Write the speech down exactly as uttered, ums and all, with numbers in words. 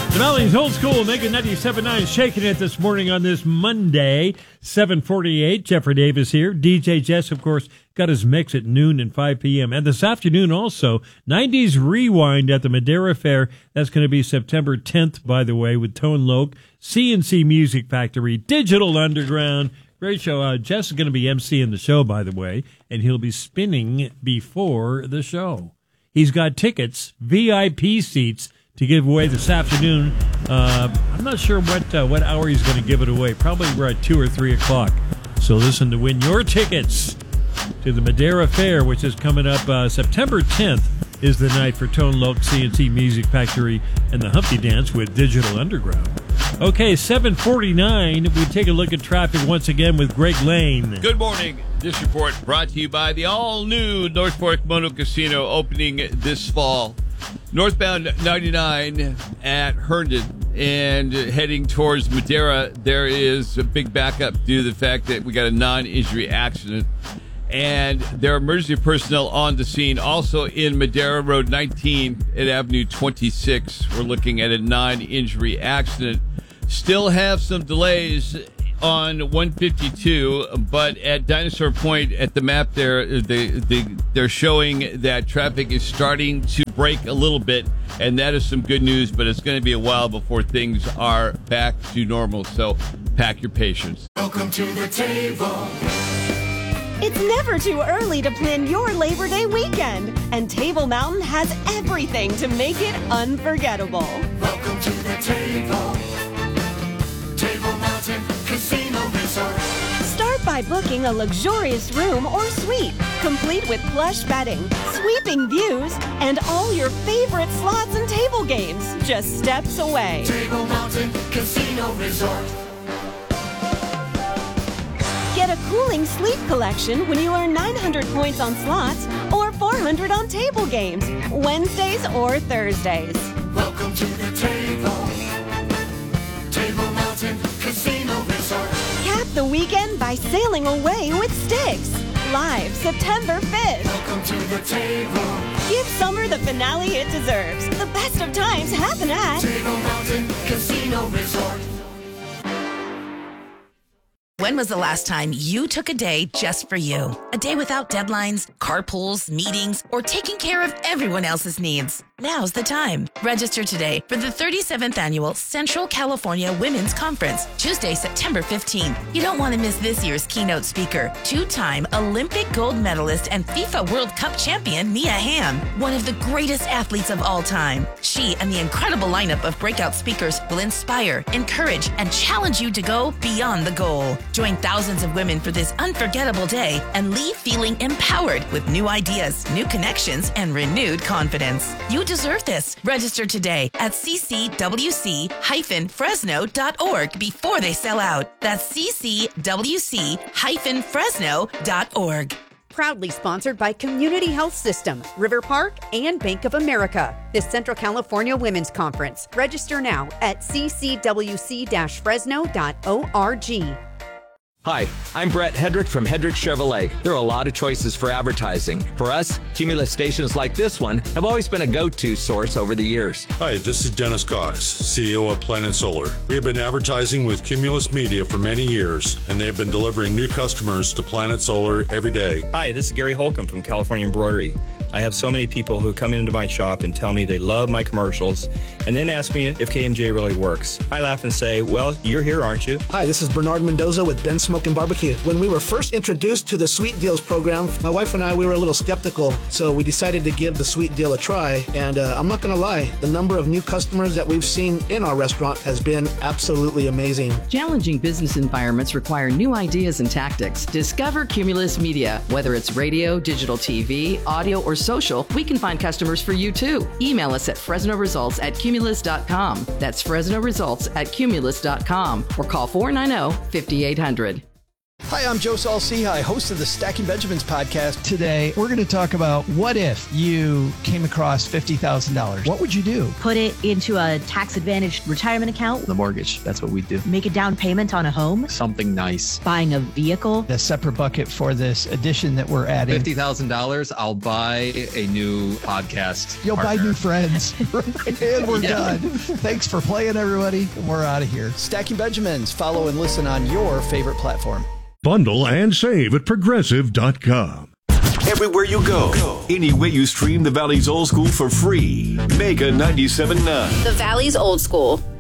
Denali's Old School, Mega ninety-seven point nine, shaking it this morning on this Monday, seven forty-eight. Jeffrey Davis here. D J Jess, of course, got his mix at noon and five p.m. And this afternoon also, nineties Rewind at the Madeira Fair. That's going to be September tenth, by the way, with Tone Loc, C and C Music Factory, Digital Underground. Great show. Uh, Jess is going to be emceeing the show, by the way, and he'll be spinning before the show. He's got tickets, V I P seats, to give away this afternoon. Uh, I'm not sure what uh, what hour he's going to give it away. Probably we're at two or three o'clock. So listen to win your tickets to the Madeira Fair, which is coming up uh, September tenth. Is the night for Tone Loc, C and C Music Factory, and the Humpty Dance with Digital Underground. Okay, seven forty-nine. We take a look at traffic once again with Greg Lane. Good morning. This report brought to you by the all-new North Fork Mono Casino, opening this fall. Northbound ninety-nine at Herndon and heading towards Madeira, there is a big backup due to the fact that we got a non-injury accident. And there are emergency personnel on the scene. Also in Madeira, Road nineteen at Avenue twenty-six, we're looking at a non-injury accident. Still have some delays on one fifty-two, but at Dinosaur Point, at the map there, they, they, they're showing that traffic is starting to break a little bit, and that is some good news, but it's going to be a while before things are back to normal, so pack your patience. Welcome to the table. It's never too early to plan your Labor Day weekend, and Table Mountain has everything to make it unforgettable. Welcome to the table. Table Mountain Casino Resort. Start by booking a luxurious room or suite, complete with plush bedding, sweeping views, and all your favorite slots and table games just steps away. Table Mountain Casino Resort. Get a cooling sleep collection when you earn nine hundred points on slots or four hundred on table games, Wednesdays or Thursdays. Welcome to the table. Table Mountain Casino Resort. Cap the weekend by sailing away with Styx. Live September fifth. Welcome to the table. Give summer the finale it deserves. The best of times happen at Table Mountain Casino Resort. When was the last time you took a day just for you? A day without deadlines, carpools, meetings, or taking care of everyone else's needs? Now's the time. Register today for the thirty-seventh Annual Central California Women's Conference, Tuesday, September fifteenth. You don't want to miss this year's keynote speaker, two-time Olympic gold medalist and FIFA World Cup champion Mia Hamm, one of the greatest athletes of all time. She and the incredible lineup of breakout speakers will inspire, encourage, and challenge you to go beyond the goal. Join thousands of women for this unforgettable day and leave feeling empowered with new ideas, new connections, and renewed confidence. You deserve this. Register today at c c w c dash fresno dot org before they sell out. That's c c w c dash fresno dot org. Proudly sponsored by Community Health System, River Park, and Bank of America. This Central California Women's Conference. Register now at c c w c dash fresno dot org. Hi, I'm Brett Hedrick from Hedrick Chevrolet. There are a lot of choices for advertising. For us, Cumulus stations like this one have always been a go-to source over the years. Hi, this is Dennis Cox, C E O of Planet Solar. We have been advertising with Cumulus Media for many years, and they have been delivering new customers to Planet Solar every day. Hi, this is Gary Holcomb from California Embroidery. I have so many people who come into my shop and tell me they love my commercials and then ask me if K M J really works. I laugh and say, well, you're here, aren't you? Hi, this is Bernard Mendoza with Ben Smokin' Barbecue. When we were first introduced to the Sweet Deals program, my wife and I, we were a little skeptical, so we decided to give the Sweet Deal a try. And uh, I'm not going to lie, the number of new customers that we've seen in our restaurant has been absolutely amazing. Challenging business environments require new ideas and tactics. Discover Cumulus Media. Whether it's radio, digital T V, audio, or social, we can find customers for you too. Email us at fresno results at cumulus dot com. That's fresno results at cumulus dot com or call four nine zero, five eight zero zero. Hi, I'm Joe Saul-Sehy, host of the Stacking Benjamins podcast. Today, we're going to talk about what if you came across fifty thousand dollars. What would you do? Put it into a tax-advantaged retirement account. The mortgage, that's what we do. Make a down payment on a home. Something nice. Buying a vehicle. A separate bucket for this addition that we're adding. fifty thousand dollars, I'll buy a new podcast You'll partner. buy new friends. And we're Yeah. done. Thanks for playing, everybody. We're out of here. Stacking Benjamins. Follow and listen on your favorite platform. Bundle and save at progressive dot com. Everywhere you go, any way you stream the Valley's Old School for free. Mega ninety-seven point nine. The Valley's Old School.